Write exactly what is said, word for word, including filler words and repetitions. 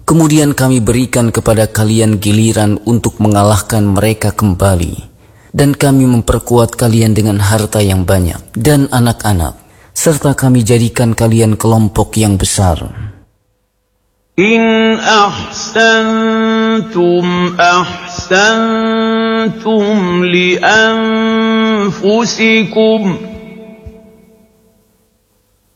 Kemudian kami berikan kepada kalian giliran untuk mengalahkan mereka kembali, dan kami memperkuat kalian dengan harta yang banyak dan anak-anak, serta kami jadikan kalian kelompok yang besar. In ahsantum ahsantum li anfusikum